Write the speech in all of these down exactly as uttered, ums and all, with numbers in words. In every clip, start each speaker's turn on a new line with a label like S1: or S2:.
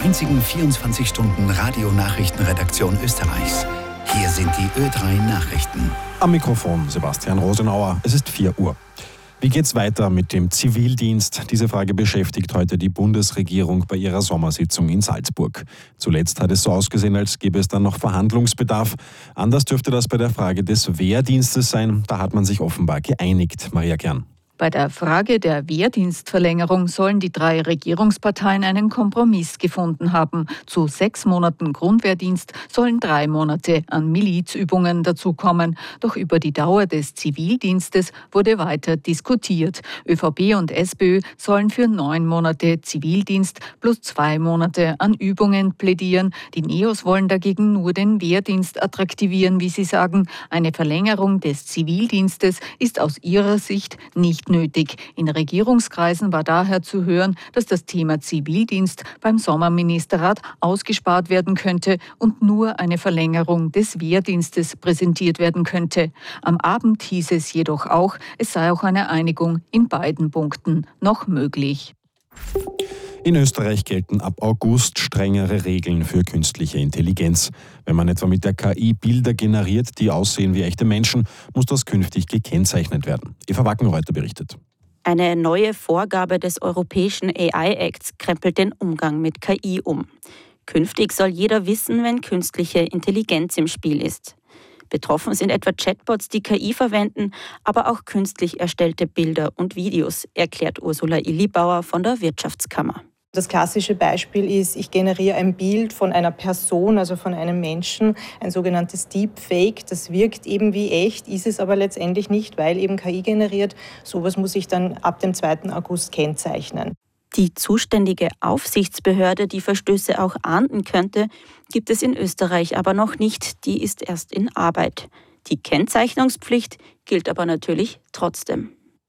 S1: einzigen vierundzwanzig Stunden Radionachrichtenredaktion Österreichs. Hier sind die Ö drei Nachrichten.
S2: Am Mikrofon Sebastian Rosenauer. Es ist vier Uhr. Wie geht's weiter mit dem Zivildienst? Diese Frage beschäftigt heute die Bundesregierung bei ihrer Sommersitzung in Salzburg. Zuletzt hat es so ausgesehen, als gäbe es dann noch Verhandlungsbedarf. Anders dürfte das bei der Frage des Wehrdienstes sein. Da hat man sich offenbar geeinigt. Maria Kern.
S3: Bei der Frage der Wehrdienstverlängerung sollen die drei Regierungsparteien einen Kompromiss gefunden haben. Zu sechs Monaten Grundwehrdienst sollen drei Monate an Milizübungen dazukommen. Doch über die Dauer des Zivildienstes wurde weiter diskutiert. ÖVP und SPÖ sollen für neun Monate Zivildienst plus zwei Monate an Übungen plädieren. Die Neos wollen dagegen nur den Wehrdienst attraktivieren, wie sie sagen. Eine Verlängerung des Zivildienstes ist aus ihrer Sicht nicht nötig. In Regierungskreisen war daher zu hören, dass das Thema Zivildienst beim Sommerministerrat ausgespart werden könnte und nur eine Verlängerung des Wehrdienstes präsentiert werden könnte. Am Abend hieß es jedoch auch, es sei auch eine Einigung in beiden Punkten noch möglich.
S2: In Österreich gelten ab August strengere Regeln für künstliche Intelligenz. Wenn man etwa mit der K I Bilder generiert, die aussehen wie echte Menschen, muss das künftig gekennzeichnet werden. Eva Wackenreuter berichtet.
S4: Eine neue Vorgabe des Europäischen A I-Acts krempelt den Umgang mit K I um. Künftig soll jeder wissen, wenn künstliche Intelligenz im Spiel ist. Betroffen sind etwa Chatbots, die K I verwenden, aber auch künstlich erstellte Bilder und Videos, erklärt Ursula Illibauer von der Wirtschaftskammer.
S5: Das klassische Beispiel ist, ich generiere ein Bild von einer Person, also von einem Menschen, ein sogenanntes Deepfake. Das wirkt eben wie echt, ist es aber letztendlich nicht, weil eben K I generiert. Sowas muss ich dann ab dem zweiten August kennzeichnen.
S4: Die zuständige Aufsichtsbehörde, die Verstöße auch ahnden könnte, gibt es in Österreich aber noch nicht. Die ist erst in Arbeit. Die Kennzeichnungspflicht gilt aber natürlich trotzdem.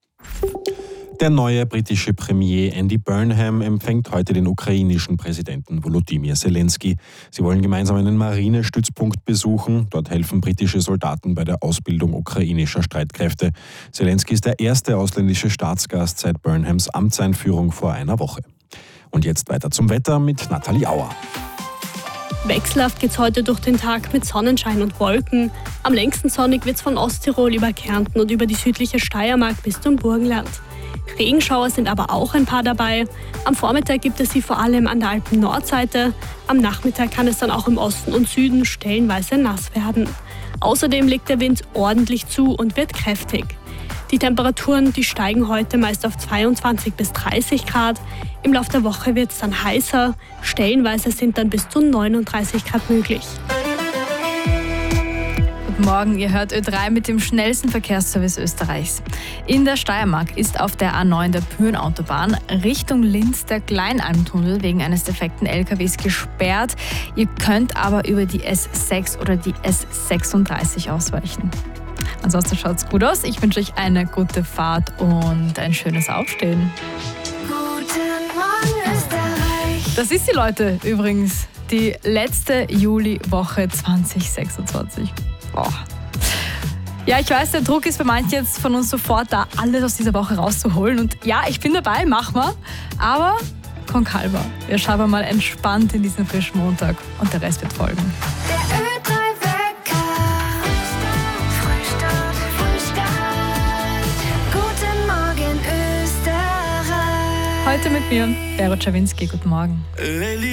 S2: Der neue britische Premier Andy Burnham empfängt heute den ukrainischen Präsidenten Volodymyr Zelensky. Sie wollen gemeinsam einen Marinestützpunkt besuchen. Dort helfen britische Soldaten bei der Ausbildung ukrainischer Streitkräfte. Zelensky ist der erste ausländische Staatsgast seit Burnhams Amtseinführung vor einer Woche. Und jetzt weiter zum Wetter mit Nathalie Auer.
S6: Wechselhaft geht's heute durch den Tag mit Sonnenschein und Wolken. Am längsten sonnig wird's von Osttirol über Kärnten und über die südliche Steiermark bis zum Burgenland. Regenschauer sind aber auch ein paar dabei. Am Vormittag gibt es sie vor allem an der Alpen-Nordseite. Am Nachmittag kann es dann auch im Osten und Süden stellenweise nass werden. Außerdem legt der Wind ordentlich zu und wird kräftig. Die Temperaturen, die steigen heute meist auf zweiundzwanzig bis dreißig Grad. Im Laufe der Woche wird es dann heißer. Stellenweise sind dann bis zu neununddreißig Grad möglich.
S7: Guten Morgen, ihr hört Ö drei mit dem schnellsten Verkehrsservice Österreichs. In der Steiermark ist auf der A neun der Pyrenautobahn Richtung Linz der Kleinalmtunnel wegen eines defekten L K Ws gesperrt. Ihr könnt aber über die S sechs oder die S sechsunddreißig ausweichen. Ansonsten schaut's gut aus. Ich wünsche euch eine gute Fahrt und ein schönes Aufstehen.
S8: Guten Morgen Österreich.
S7: Das ist sie, Leute, übrigens. Die letzte Juliwoche zwanzig sechsundzwanzig. Boah. Ja, ich weiß, der Druck ist bei manchen jetzt von uns sofort da, alles aus dieser Woche rauszuholen. Und ja, ich bin dabei, machen wir. Aber con calma. Wir schauen mal entspannt in diesen frischen Montag und der Rest wird folgen.
S8: Der Ö drei Wecker. Frühstart, Frühstart. Guten Morgen Österreich.
S7: Heute mit mir, Vero Czawinski. Guten Morgen.